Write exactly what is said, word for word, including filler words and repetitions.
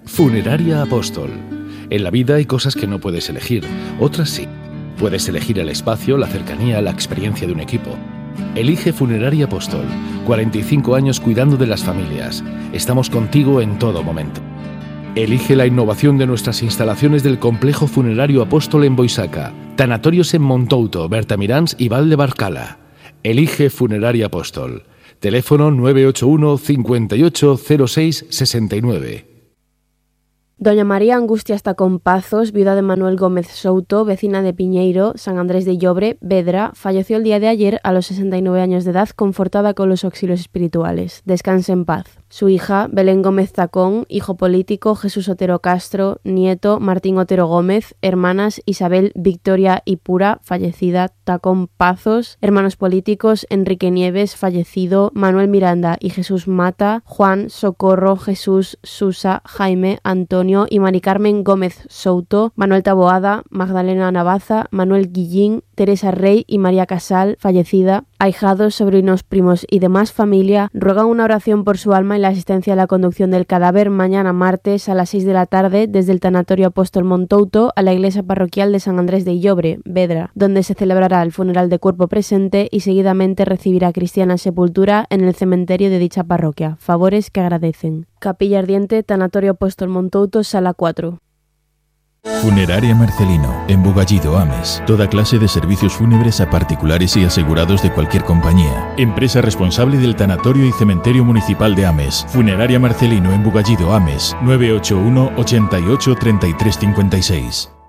Funeraria Apóstol. En la vida hay cosas que no puedes elegir, otras sí. Puedes elegir el espacio, la cercanía, la experiencia de un equipo. Elige Funeraria Apóstol. cuarenta y cinco años cuidando de las familias. Estamos contigo en todo momento. Elige la innovación de nuestras instalaciones del Complejo Funerario Apóstol en Boisaca, Tanatorios en Montouto, Bertamirans y Valdebarcala. Elige Funeraria Apóstol. Teléfono nueve ocho uno, cincuenta y ocho, cero seis, sesenta y nueve. Doña María Angustias Tacompazos, viuda de Manuel Gómez Souto, vecina de Piñeiro, San Andrés de Llobre, Vedra, falleció el día de ayer a los sesenta y nueve años de edad, confortada con los auxilios espirituales. Descanse en paz. Su hija, Belén Gómez Tacón, hijo político, Jesús Otero Castro, nieto, Martín Otero Gómez, hermanas, Isabel Victoria y Pura, fallecida, Tacón Pazos, hermanos políticos, Enrique Nieves, fallecido, Manuel Miranda y Jesús Mata, Juan, Socorro, Jesús, Susa, Jaime, Antonio y Mari Carmen Gómez Souto, Manuel Taboada, Magdalena Navaza, Manuel Guillín, Teresa Rey y María Casal, fallecida, ahijados, sobrinos, primos y demás familia, ruegan una oración por su alma y la asistencia a la conducción del cadáver mañana martes a las seis de la tarde desde el Tanatorio Apóstol Montouto a la iglesia parroquial de San Andrés de Llobre, Vedra, donde se celebrará el funeral de cuerpo presente y seguidamente recibirá cristiana sepultura en el cementerio de dicha parroquia. Favores que agradecen. Capilla Ardiente, Tanatorio Apóstol Montouto, Sala cuatro. Funeraria Marcelino, en Bugallido, Ames. Toda clase de servicios fúnebres a particulares y asegurados de cualquier compañía. Empresa responsable del Tanatorio y Cementerio Municipal de Ames. Funeraria Marcelino, en Bugallido, Ames. nueve ocho uno, ochenta y ocho, treinta y tres cincuenta y seis.